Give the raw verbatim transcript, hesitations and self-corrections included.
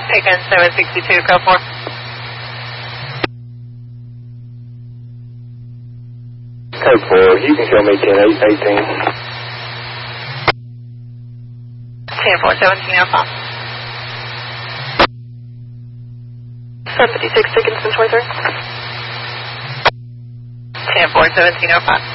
Taken seven sixty-two, code four. Code four, you can show me ten eight eighteen. ten four, seventeen oh five. seven fifty-six, Dickinson twenty-three. ten four, seventeen oh five.